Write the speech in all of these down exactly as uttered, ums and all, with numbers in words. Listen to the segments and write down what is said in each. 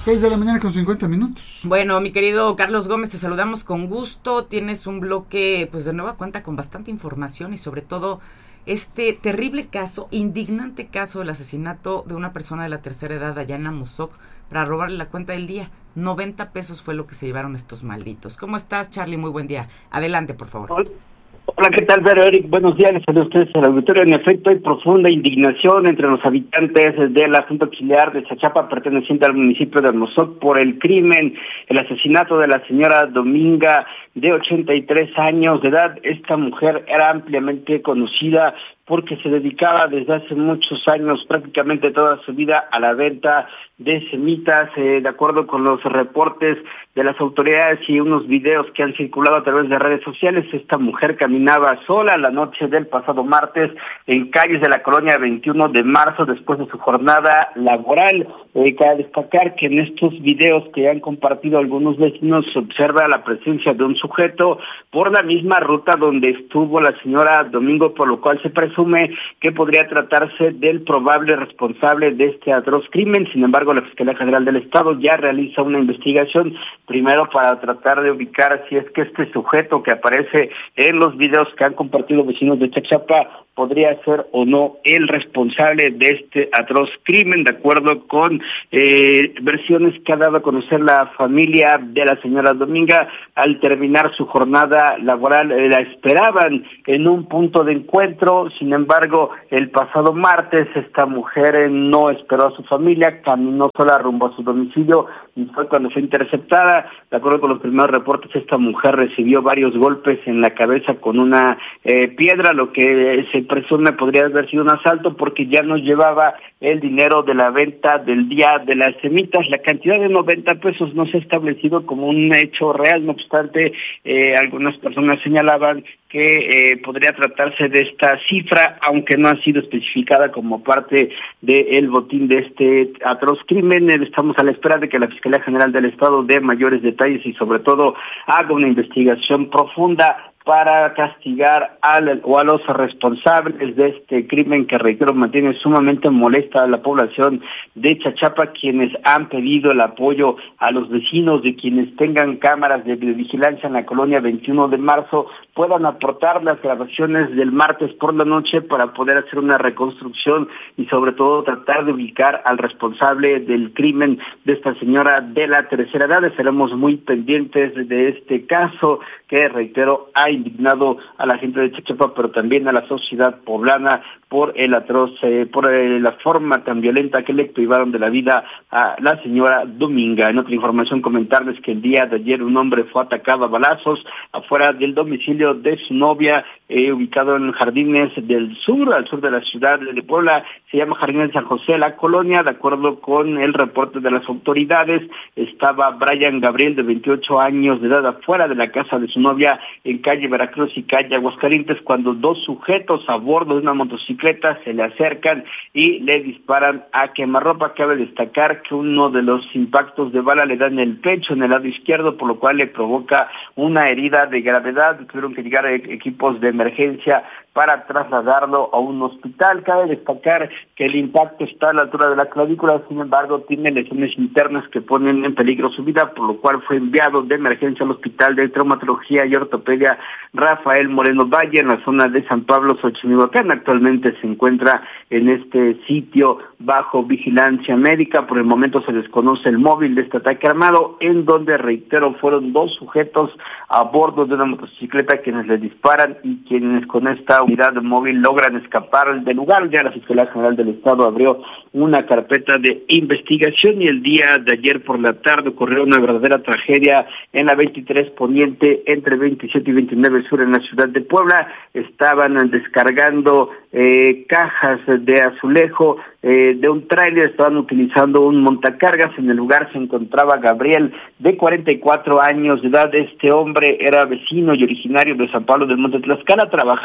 seis de la mañana con cincuenta minutos. Bueno, mi querido Carlos Gómez, te saludamos con gusto. Tienes un bloque, pues de nueva cuenta, con bastante información y sobre todo este terrible caso, indignante caso del asesinato de una persona de la tercera edad allá en Amozoc para robarle la cuenta del día. noventa pesos fue lo que se llevaron estos malditos. ¿Cómo estás, Charlie? Muy buen día. Adelante, por favor. Hola. Hola, ¿qué tal, Vero, Eric? Buenos días, les saludo a ustedes al auditorio. En efecto, hay profunda indignación entre los habitantes de la Junta Auxiliar de Chachapa, perteneciente al municipio de Amozoc, por el crimen, el asesinato de la señora Dominga, de ochenta y tres años de edad. Esta mujer era ampliamente conocida porque se dedicaba desde hace muchos años, prácticamente toda su vida, a la venta de semitas. Eh, de acuerdo con los reportes de las autoridades y unos videos que han circulado a través de redes sociales, esta mujer caminaba sola la noche del pasado martes en calles de la colonia veintiuno de marzo después de su jornada laboral. Eh, cabe destacar que en estos videos que han compartido algunos vecinos se observa la presencia de un sujeto por la misma ruta donde estuvo la señora Domingo, por lo cual se presume que podría tratarse del probable responsable de este atroz crimen. Sin embargo, la Fiscalía General del Estado ya realiza una investigación, primero para tratar de ubicar si es que este sujeto que aparece en los videos que han compartido vecinos de Chachapa podría ser o no el responsable de este atroz crimen, de acuerdo con eh, versiones que ha dado a conocer la familia de la señora Dominga. Al terminar su jornada laboral, eh, la esperaban en un punto de encuentro. Sin embargo, el pasado martes esta mujer eh, no esperó a su familia, caminó sola rumbo a su domicilio y fue cuando fue interceptada. De acuerdo con los primeros reportes, esta mujer recibió varios golpes en la cabeza con una eh, piedra, lo que se presume podría haber sido un asalto porque ya no llevaba el dinero de la venta del día de las semitas. La cantidad de noventa pesos no se ha establecido como un hecho real, no obstante, eh, algunas personas señalaban que eh, podría tratarse de esta cifra, aunque no ha sido especificada como parte del botín de este atroz crimen. Estamos a la espera de que la Fiscalía General del Estado dé mayores detalles y sobre todo haga una investigación profunda para castigar al o a los responsables de este crimen que, reitero, mantiene sumamente molesta a la población de Chachapa, quienes han pedido el apoyo a los vecinos de quienes tengan cámaras de vigilancia en la colonia veintiuno de marzo, puedan aportar las grabaciones del martes por la noche para poder hacer una reconstrucción y sobre todo tratar de ubicar al responsable del crimen de esta señora de la tercera edad. Estaremos muy pendientes de este caso que, reitero, hay indignado a la gente de Chachapa, pero también a la sociedad poblana por el atroz, eh, por eh, la forma tan violenta que le privaron de la vida a la señora Dominga. En otra información, comentarles que el día de ayer un hombre fue atacado a balazos afuera del domicilio de su novia, eh, ubicado en Jardines del Sur, al sur de la ciudad de Puebla. Se llama Jardines de San José, la colonia. De acuerdo con el reporte de las autoridades, estaba Brian Gabriel, de veintiocho años de edad, afuera de la casa de su novia en calle Veracruz y calle Aguascalientes, cuando dos sujetos a bordo de una motocicleta se le acercan y le disparan a quemarropa. Cabe destacar que uno de los impactos de bala le da en el pecho, en el lado izquierdo, por lo cual le provoca una herida de gravedad. Tuvieron que llegar equipos de emergencia para trasladarlo a un hospital. Cabe destacar que el impacto está a la altura de la clavícula, sin embargo tiene lesiones internas que ponen en peligro su vida, por lo cual fue enviado de emergencia al Hospital de Traumatología y Ortopedia Rafael Moreno Valle, en la zona de San Pablo, Xochimilco. Actualmente se encuentra en este sitio bajo vigilancia médica. Por el momento se desconoce el móvil de este ataque armado, en donde, reitero, fueron dos sujetos a bordo de una motocicleta quienes le disparan y quienes con esta unidad móvil logran escapar del lugar. Ya la Fiscalía General del Estado abrió una carpeta de investigación y el día de ayer por la tarde ocurrió una verdadera tragedia en la veintitrés Poniente entre veintisiete y veintinueve Sur en la ciudad de Puebla. Estaban descargando eh, cajas de azulejo eh, de un tráiler, estaban utilizando un montacargas. En el lugar se encontraba Gabriel, de cuarenta y cuatro años de edad. Este hombre era vecino y originario de San Pablo del Monte Tlaxcala, trabajaba para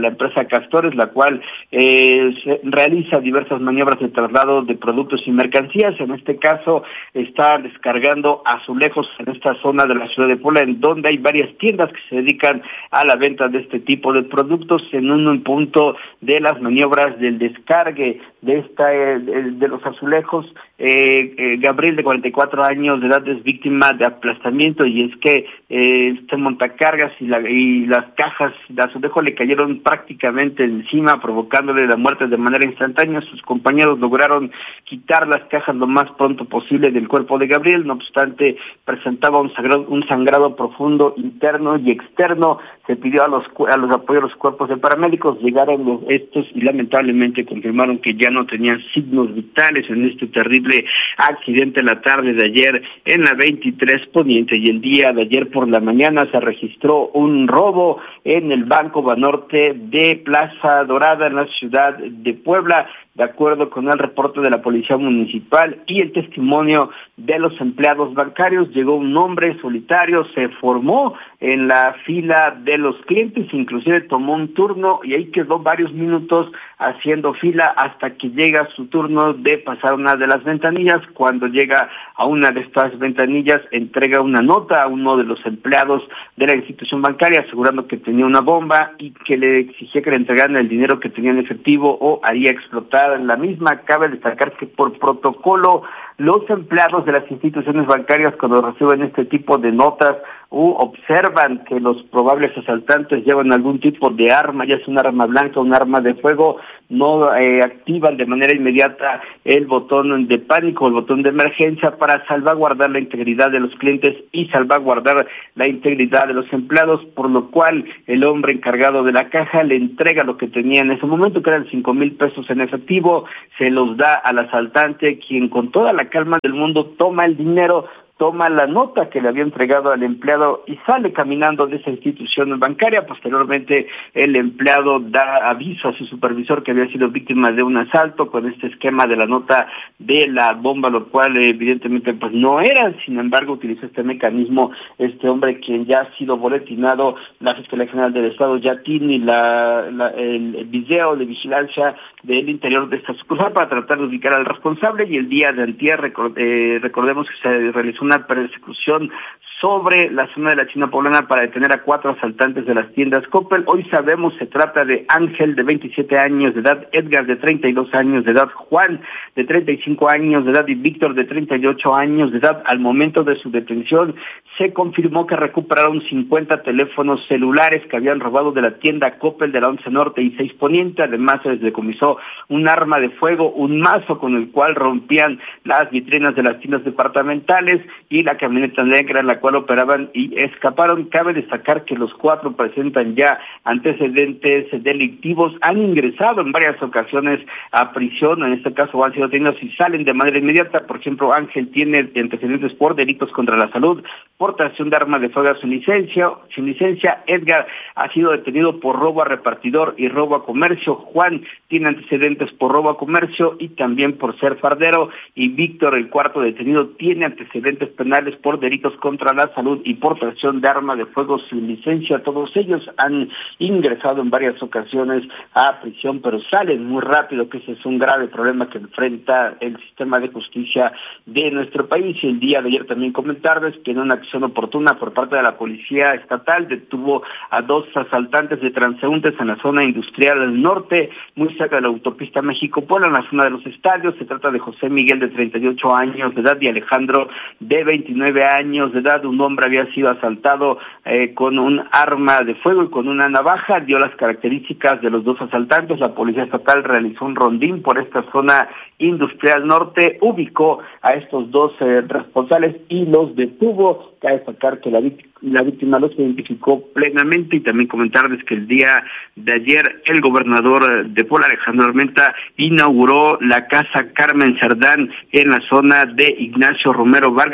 la empresa Castores, la cual eh, se realiza diversas maniobras de traslado de productos y mercancías. En este caso, está descargando azulejos en esta zona de la ciudad de Puebla, en donde hay varias tiendas que se dedican a la venta de este tipo de productos. En un punto de las maniobras del descargue de esta eh, de los azulejos, eh, eh, Gabriel, de cuarenta y cuatro años de edad, es víctima de aplastamiento, y es que eh, este montacargas y, la, y las cajas de azulejo le cayeron prácticamente encima, provocándole la muerte de manera instantánea. Sus compañeros lograron quitar las cajas lo más pronto posible del cuerpo de Gabriel. No obstante, presentaba un sangrado, un sangrado profundo interno y externo. Se pidió a los a los apoyos de los cuerpos de paramédicos. Llegaron los, estos y lamentablemente confirmaron que ya no tenían signos vitales en este terrible accidente la tarde de ayer en la veintitrés Poniente. Y el día de ayer por la mañana se registró un robo en el Banco Banorte de Plaza Dorada en la ciudad de Puebla. De acuerdo con el reporte de la Policía Municipal y el testimonio de los empleados bancarios, llegó un hombre solitario, se formó en la fila de los clientes, inclusive tomó un turno y ahí quedó varios minutos haciendo fila hasta que llega su turno de pasar una de las ventanillas. Cuando llega a una de estas ventanillas, entrega una nota a uno de los empleados de la institución bancaria, asegurando que tenía una bomba y que le exigía que le entregaran el dinero que tenía en efectivo o haría explotar en la misma. Cabe destacar que por protocolo los empleados de las instituciones bancarias, cuando reciben este tipo de notas u observan que los probables asaltantes llevan algún tipo de arma, ya sea un arma blanca o un arma de fuego, no eh, activan de manera inmediata el botón de pánico, el botón de emergencia, para salvaguardar la integridad de los clientes y salvaguardar la integridad de los empleados, por lo cual el hombre encargado de la caja le entrega lo que tenía en ese momento, que eran cinco mil pesos en efectivo, se los da al asaltante, quien con toda la calma del mundo toma el dinero, toma la nota que le había entregado al empleado y sale caminando de esa institución bancaria. Posteriormente, el empleado da aviso a su supervisor que había sido víctima de un asalto con este esquema de la nota de la bomba, lo cual evidentemente pues no era. Sin embargo, utilizó este mecanismo este hombre, quien ya ha sido boletinado. La Fiscalía General del Estado ya tiene la, la, el video de vigilancia del interior de esta sucursal para tratar de ubicar al responsable. Y el día de antier, record, eh, recordemos que se realizó una persecución sobre la zona de la China Poblana para detener a cuatro asaltantes de las tiendas Coppel. Hoy sabemos se trata de Ángel, de veintisiete años de edad, Edgar, de treinta y dos años de edad, Juan, de treinta y cinco años de edad, y Víctor, de treinta y ocho años de edad. Al momento de su detención se confirmó que recuperaron cincuenta teléfonos celulares que habían robado de la tienda Coppel de la once Norte y seis Poniente. Además, se les decomisó un arma de fuego, un mazo con el cual rompían las vitrinas de las tiendas departamentales, y la camioneta negra en la cual operaban y escaparon. Cabe destacar que los cuatro presentan ya antecedentes delictivos, han ingresado en varias ocasiones a prisión, en este caso han sido detenidos y salen de manera inmediata. Por ejemplo, Ángel tiene antecedentes por delitos contra la salud, portación de arma de fuego sin licencia, sin licencia. Edgar ha sido detenido por robo a repartidor y robo a comercio. Juan tiene antecedentes por robo a comercio y también por ser fardero, y Víctor, el cuarto detenido, tiene antecedentes penales por delitos contra la salud y portación de arma de fuego sin licencia. Todos ellos han ingresado en varias ocasiones a prisión, pero salen muy rápido, que ese es un grave problema que enfrenta el sistema de justicia de nuestro país. Y el día de ayer también comentarles que en una acción oportuna por parte de la Policía Estatal detuvo a dos asaltantes de transeúntes en la zona industrial del norte, muy cerca de la autopista México-Puebla, en la zona de los estadios. Se trata de José Miguel, de treinta y ocho años de edad, y Alejandro, de veintinueve años de edad. Un hombre había sido asaltado eh, con un arma de fuego y con una navaja. Dio las características de los dos asaltantes. La Policía Estatal realizó un rondín por esta zona industrial norte, ubicó a estos dos eh, responsables y los detuvo. Cabe destacar que la víctima La víctima los identificó plenamente, y también comentarles que el día de ayer el gobernador de Puebla, Alejandro Armenta, inauguró la Casa Carmen Cerdán en la zona de Ignacio Romero Vargas,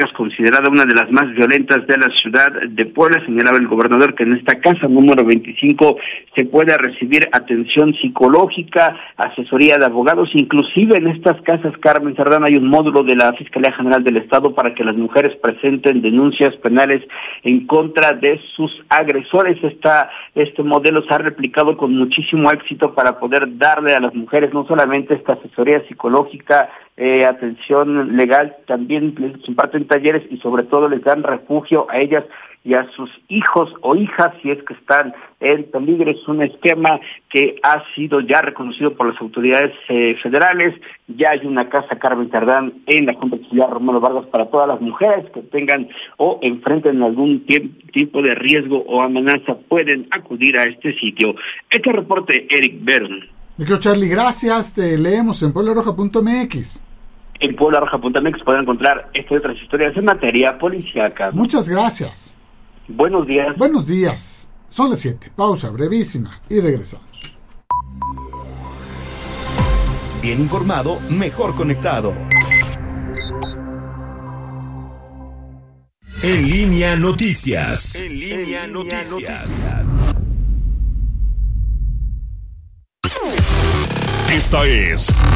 días considerada una de las más violentas de la ciudad de Puebla. Señalaba el gobernador que en esta casa número veinticinco se puede recibir atención psicológica, asesoría de abogados, inclusive en estas casas, Carmen Cerdán, hay un módulo de la Fiscalía General del Estado para que las mujeres presenten denuncias penales en contra de sus agresores. Esta, este modelo se ha replicado con muchísimo éxito para poder darle a las mujeres no solamente esta asesoría psicológica, eh, atención legal, también les imparten talleres y sobre todo les dan refugio a ellas y a sus hijos o hijas si es que están en peligro. Es un esquema que ha sido ya reconocido por las autoridades eh, federales. Ya hay una casa, Carmen Cerdán, en la Junta Auxiliar Romulo Vargas para todas las mujeres que tengan o enfrenten algún tipo de riesgo o amenaza, pueden acudir a este sitio. Este reporte, Eric Bern. Micro Charlie, gracias. Te leemos en puebla roja punto m x. En puebla roja punto m x podrán encontrar estas y otras historias en materia policíaca. Muchas gracias. Buenos días. Buenos días. Son las siete. Pausa brevísima y regresamos. Bien informado, mejor conectado. En línea noticias. En línea noticias. Esta es